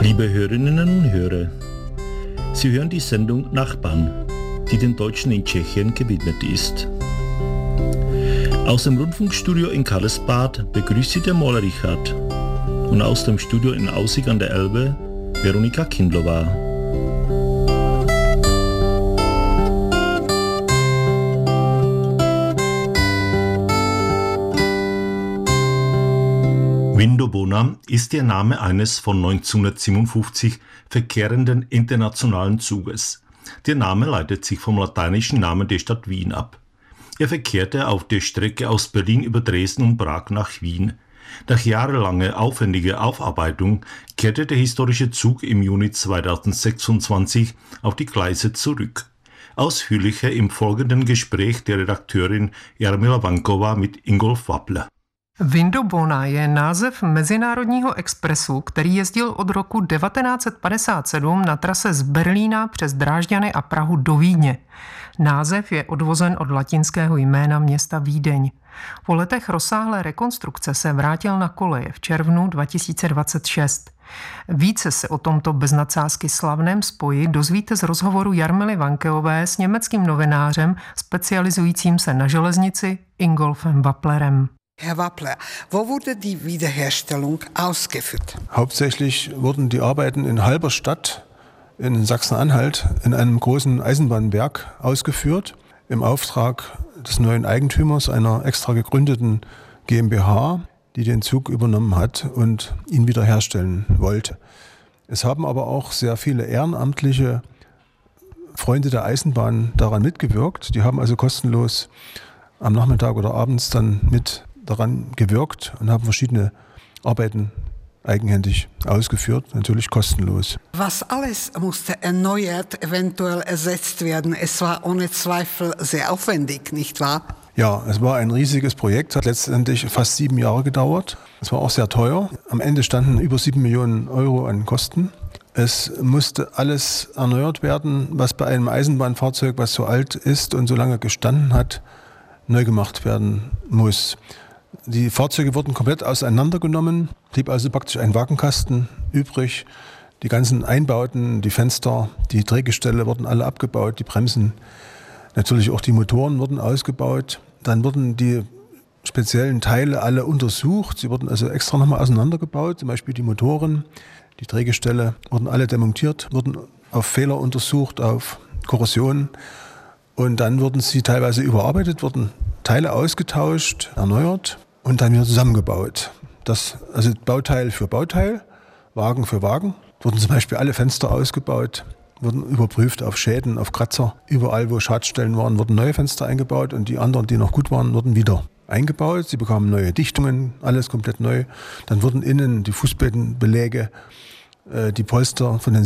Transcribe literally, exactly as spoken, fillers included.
Liebe Hörerinnen und Hörer, Sie hören die Sendung Nachbarn, die den Deutschen in Tschechien gewidmet ist. Aus dem Rundfunkstudio in Karlsbad begrüßt Sie der Maler Richard und aus dem Studio in Aussig an der Elbe Veronika Kindlova. Vindobona ist der Name eines von neunzehnhundertsiebenundfünfzig verkehrenden internationalen Zuges. Der Name leitet sich vom lateinischen Namen der Stadt Wien ab. Er verkehrte auf der Strecke aus Berlin über Dresden und Prag nach Wien. Nach jahrelanger aufwendiger Aufarbeitung kehrte der historische Zug im Juni zweitausendsechsundzwanzig auf die Gleise zurück. Ausführlicher im folgenden Gespräch der Redakteurin Jarmila Vankova mit Ingolf Wappler. Vindobona je název mezinárodního expresu, který jezdil od roku devatenáct set padesát sedm na trase z Berlína přes Drážďany a Prahu do Vídně. Název je odvozen od latinského jména města Vídeň. Po letech rozsáhlé rekonstrukce se vrátil na koleje v červnu dva tisíce dvacet šest. Více se o tomto bez nadsázky slavném spoji dozvíte z rozhovoru Jarmily Vankeové s německým novinářem specializujícím se na železnici Ingolfem Wapplerem. Herr Wappler, wo wurde die Wiederherstellung ausgeführt? Hauptsächlich wurden die Arbeiten in Halberstadt in Sachsen-Anhalt in einem großen Eisenbahnwerk ausgeführt, im Auftrag des neuen Eigentümers einer extra gegründeten GmbH, die den Zug übernommen hat und ihn wiederherstellen wollte. Es haben aber auch sehr viele ehrenamtliche Freunde der Eisenbahn daran mitgewirkt. Die haben also kostenlos am Nachmittag oder abends dann mit daran gewirkt und haben verschiedene Arbeiten eigenhändig ausgeführt, natürlich kostenlos. Was alles musste erneuert, eventuell ersetzt werden? Es war ohne Zweifel sehr aufwendig, nicht wahr? Ja, es war ein riesiges Projekt, hat letztendlich fast sieben Jahre gedauert. Es war auch sehr teuer. Am Ende standen über sieben Millionen Euro an Kosten. Es musste alles erneuert werden, was bei einem Eisenbahnfahrzeug, was so alt ist und so lange gestanden hat, neu gemacht werden muss. Die Fahrzeuge wurden komplett auseinandergenommen, blieb also praktisch ein Wagenkasten übrig. Die ganzen Einbauten, die Fenster, die Drehgestelle wurden alle abgebaut, die Bremsen, natürlich auch die Motoren wurden ausgebaut. Dann wurden die speziellen Teile alle untersucht, sie wurden also extra nochmal auseinandergebaut, zum Beispiel die Motoren, die Drehgestelle wurden alle demontiert, wurden auf Fehler untersucht, auf Korrosion. Und dann wurden sie teilweise überarbeitet, wurden Teile ausgetauscht, erneuert und dann wieder zusammengebaut. Das, also Bauteil für Bauteil, Wagen für Wagen. Wurden zum Beispiel alle Fenster ausgebaut, wurden überprüft auf Schäden, auf Kratzer. Überall, wo Schadstellen waren, wurden neue Fenster eingebaut und die anderen, die noch gut waren, wurden wieder eingebaut. Sie bekamen neue Dichtungen, alles komplett neu. Dann wurden innen die Fußbodenbeläge, die Polster von den